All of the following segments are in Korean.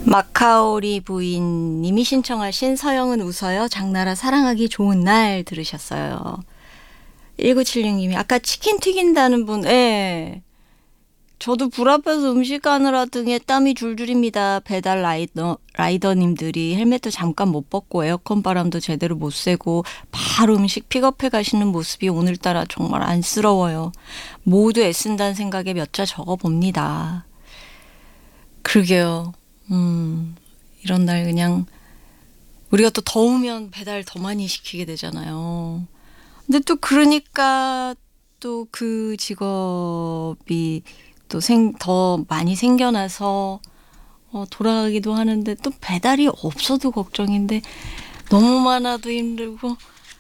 마카오리 부인님이 신청하신 서영은 웃어요. 장나라 사랑하기 좋은 날 들으셨어요. 1976님이 아까 치킨 튀긴다는 분, 예. 저도 불 앞에서 음식 가느라 등에 땀이 줄줄입니다. 배달 라이더님들이 헬멧도 잠깐 못 벗고 에어컨 바람도 제대로 못 쐬고 바로 음식 픽업해 가시는 모습이 오늘따라 정말 안쓰러워요. 모두 애쓴다는 생각에 몇 자 적어봅니다. 그러게요. 이런 날 그냥 우리가 또 더우면 배달 더 많이 시키게 되잖아요. 근데 또 그러니까 또 그 직업이 또 더 많이 생겨나서 돌아가기도 하는데 또 배달이 없어도 걱정인데 너무 많아도 힘들고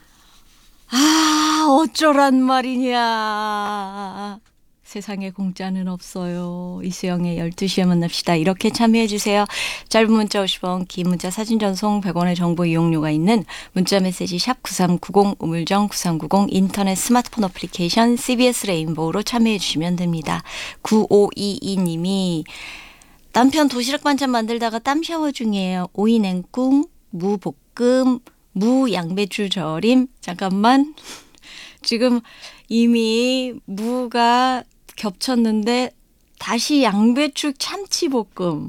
어쩌란 말이냐. 세상에 공짜는 없어요. 이수영의 12시에 만납시다. 이렇게 참여해 주세요. 짧은 문자 50원, 긴 문자 사진 전송 100원의 정보 이용료가 있는 문자 메시지 샵 9390 우물정 9390 인터넷 스마트폰 어플리케이션 CBS 레인보우로 참여해 주시면 됩니다. 9522님이 남편 도시락 반찬 만들다가 땀 샤워 중이에요. 오이 냉국, 무 볶음, 무 양배추 절임. 잠깐만. 지금 이미 무가 겹쳤는데 다시 양배추 참치볶음.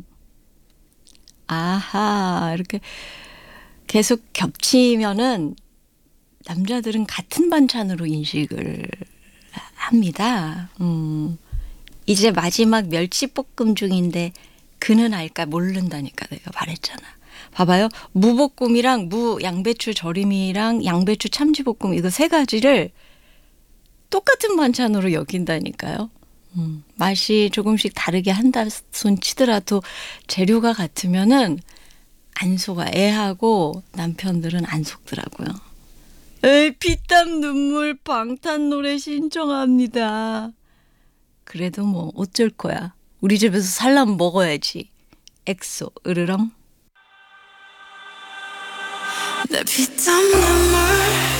아하, 이렇게 계속 겹치면은 남자들은 같은 반찬으로 인식을 합니다. 이제 마지막 멸치볶음 중인데 그는 알까 모른다니까 내가 말했잖아. 봐봐요. 무볶음이랑 무 양배추 절임이랑 양배추 참치볶음 이거 세 가지를 똑같은 반찬으로 여긴다니까요. 맛이 조금씩 다르게 한다 손 치더라도 재료가 같으면은 안 속아. 애하고 남편들은 안 속더라고요. 에이, 피땀 눈물 방탄 노래 신청합니다. 그래도 뭐 어쩔 거야. 우리 집에서 살라면 먹어야지. 엑소 으르렁. 내 피땀 눈물